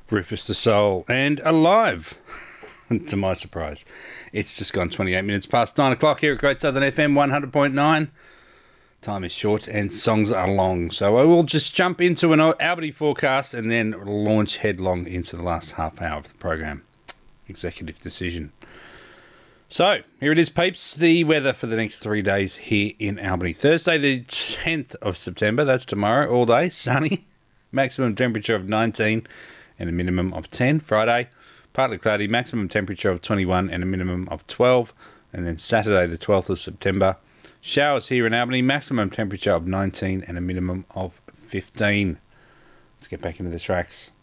Rufus the Soul, and Alive, to my surprise. It's just gone 28 minutes past 9 o'clock here at Great Southern FM 100.9. Time is short and songs are long, so I will just jump into an Albany forecast and then launch headlong into the last half hour of the program. Executive decision. So, here it is, peeps. The weather for the next 3 days here in Albany. Thursday, the 10th of September, that's tomorrow, all day, sunny. Maximum temperature of 19 and a minimum of 10. Friday, partly cloudy, maximum temperature of 21 and a minimum of 12. And then Saturday, the 12th of September, showers here in Albany, maximum temperature of 19 and a minimum of 15. Let's get back into the tracks.